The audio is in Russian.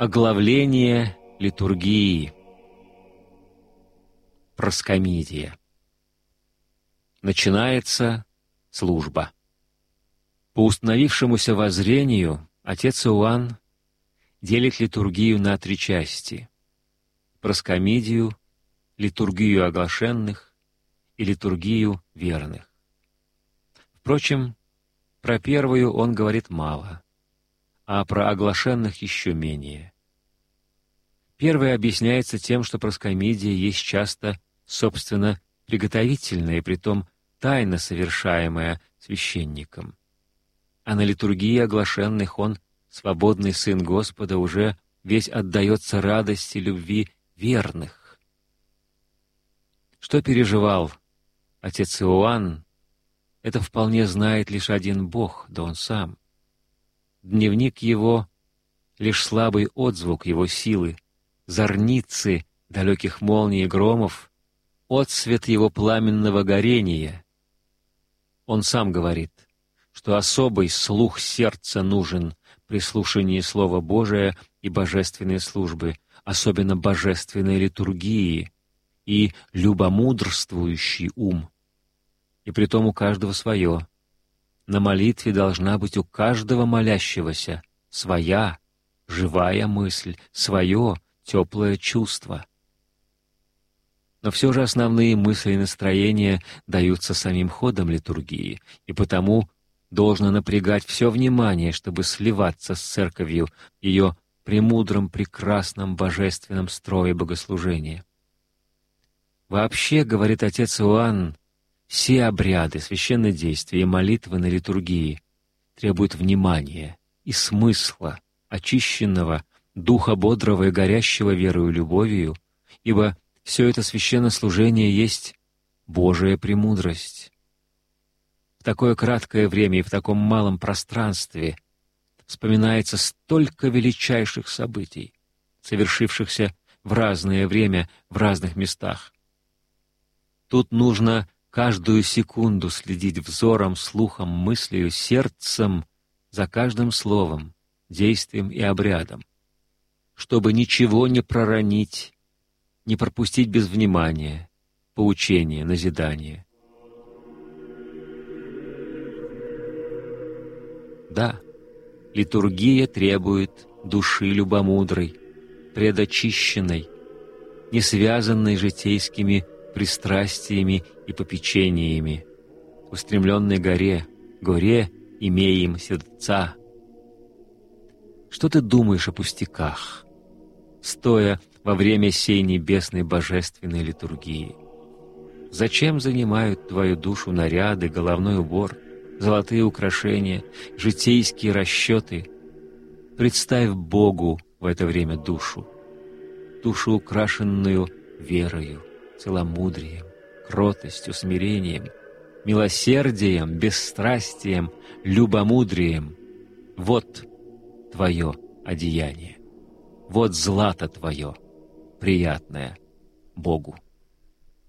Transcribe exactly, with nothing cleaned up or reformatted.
Оглавление литургии. Проскомидия. Начинается служба. По установившемуся воззрению отец Иоанн делит литургию на три части: проскомидию, литургию оглашенных и литургию верных. Впрочем, про первую он говорит мало, а про оглашенных еще менее. Первое объясняется тем, что проскомидия есть часто, собственно, приготовительная и притом тайно совершаемая священником. А на литургии оглашенных он, свободный Сын Господа, уже весь отдается радости любви верных. Что переживал отец Иоанн, это вполне знает лишь один Бог, да он сам. Дневник его — лишь слабый отзвук его силы, зорницы далеких молний и громов, отсвет его пламенного горения. Он сам говорит, что особый слух сердца нужен при слушании Слова Божия и божественной службы, особенно божественной литургии, и любомудрствующий ум. И притом у каждого свое. На молитве должна быть у каждого молящегося своя, живая мысль, свое теплое чувство. Но все же основные мысли и настроения даются самим ходом литургии, и потому должно напрягать все внимание, чтобы сливаться с церковью в ее премудром, прекрасном, божественном строе богослужения. Вообще, говорит отец Иоанн, все обряды, священнодействия и молитвы на литургии требуют внимания и смысла, очищенного, духа бодрого и горящего верою и любовью, ибо все это священнослужение есть Божия премудрость. В такое краткое время и в таком малом пространстве вспоминается столько величайших событий, совершившихся в разное время в разных местах. Тут нужно каждую секунду следить взором, слухом, мыслью, сердцем за каждым словом, действием и обрядом, чтобы ничего не проронить, не пропустить без внимания, поучения, назидания. Да, литургия требует души любомудрой, предочищенной, не связанной житейскими пристрастиями и попечениями, устремленной горе, горе имеем сердца. Что ты думаешь о пустяках, стоя во время сей небесной божественной литургии? Зачем занимают твою душу наряды, головной убор, золотые украшения, житейские расчеты? Представь Богу в это время душу, душу, украшенную верою, целомудрием, кротостью, смирением, милосердием, бесстрастием, любомудрием. Вот твое одеяние, вот злато твое, приятное Богу.